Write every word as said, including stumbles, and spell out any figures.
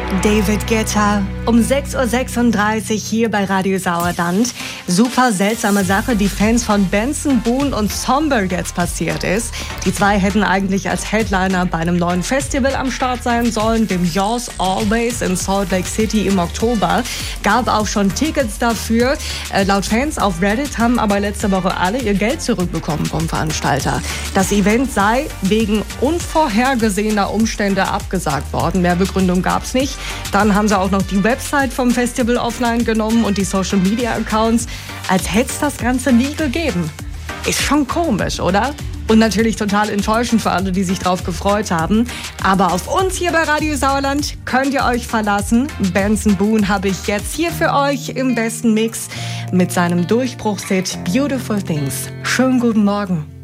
David Guetta um sechs Uhr sechsunddreißig hier bei Radio Sauerland. Super seltsame Sache, die Fans von Benson Boone und Somber jetzt passiert ist. Die zwei hätten eigentlich als Headliner bei einem neuen Festival am Start sein sollen, dem Yours Always in Salt Lake City im Oktober. Gab auch schon Tickets dafür. Äh, laut Fans auf Reddit haben aber letzte Woche alle ihr Geld zurückbekommen vom Veranstalter. Das Event sei wegen unvorhergesehener Umstände abgesagt worden. Mehr Begründung gab's nicht. Dann haben sie auch noch die Website vom Festival offline genommen und die Social-Media-Accounts, als hätte es das Ganze nie gegeben. Ist schon komisch, oder? Und natürlich total enttäuschend für alle, die sich drauf gefreut haben. Aber auf uns hier bei Radio Sauerland könnt ihr euch verlassen. Benson Boone habe ich jetzt hier für euch im besten Mix mit seinem Durchbruchshit Beautiful Things. Schönen guten Morgen.